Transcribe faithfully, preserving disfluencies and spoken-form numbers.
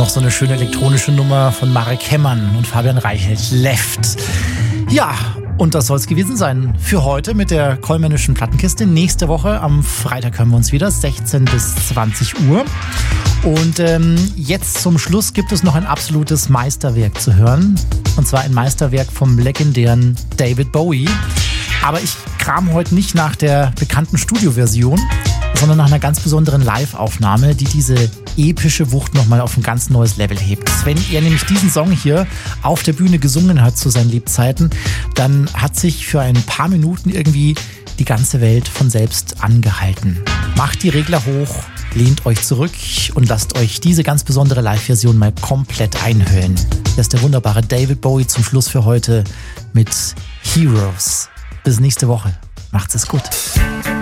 noch so eine schöne elektronische Nummer von Marek Hemmern und Fabian Reichelt, Left. Ja, und das soll es gewesen sein für heute mit der Kollmännischen Plattenkiste. Nächste Woche am Freitag hören wir uns wieder, sechzehn bis zwanzig Uhr. Und ähm, jetzt zum Schluss gibt es noch ein absolutes Meisterwerk zu hören. Und zwar ein Meisterwerk vom legendären David Bowie. Aber ich kram heute nicht nach der bekannten Studioversion, sondern nach einer ganz besonderen Live-Aufnahme, die diese epische Wucht nochmal auf ein ganz neues Level hebt. Wenn er nämlich diesen Song hier auf der Bühne gesungen hat zu seinen Lebzeiten, dann hat sich für ein paar Minuten irgendwie die ganze Welt von selbst angehalten. Macht die Regler hoch, lehnt euch zurück und lasst euch diese ganz besondere Live-Version mal komplett einhüllen. Das ist der wunderbare David Bowie zum Schluss für heute mit Heroes. Bis nächste Woche. Macht's es gut.